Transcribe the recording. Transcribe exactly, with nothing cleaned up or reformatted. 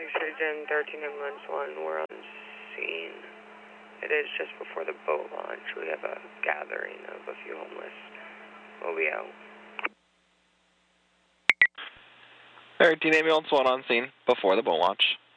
Region thirteen ambulance one, we're on scene. It is just before the boat launch. We have a gathering of a few homeless. We'll be out. thirteen ambulance one on scene before the boat launch.